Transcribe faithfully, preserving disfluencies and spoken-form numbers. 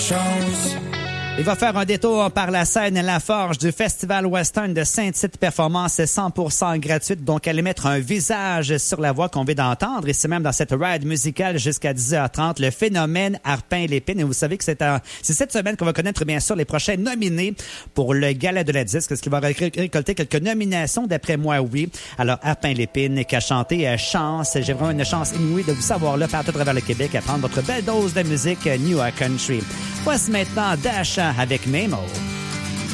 chance. Il va faire un détour par la scène La Forge du Festival Western de Saint-Tite. Performance cent pour cent gratuite, donc allez mettre un visage sur la voix qu'on vient d'entendre. Et c'est même dans cette ride musicale jusqu'à dix heures trente, le phénomène Harpin-Lépine. Et vous savez que c'est, un, c'est cette semaine qu'on va connaître bien sûr les prochains nominés pour le Gala de la disque. Est-ce qu'il va récolter quelques nominations? D'après moi, oui. Alors, Harpin-Lépine qui a chanté euh, Chance. J'ai vraiment une chance inouïe de vous savoir là, partout à travers le Québec, à prendre votre belle dose de musique euh, New Country. Voici maintenant Dash avec Memo.